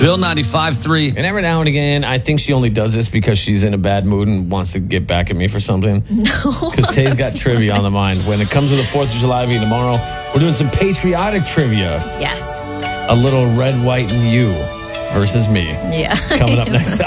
Bill 95.3. And every now and again, I think she only does this because she's in a bad mood and wants to get back at me for something. No. Because Tay's got trivia on the mind. When it comes to the 4th of July being tomorrow, we're doing some patriotic trivia. Yes. A little red, white, and you versus me. Yeah. Coming up next hour.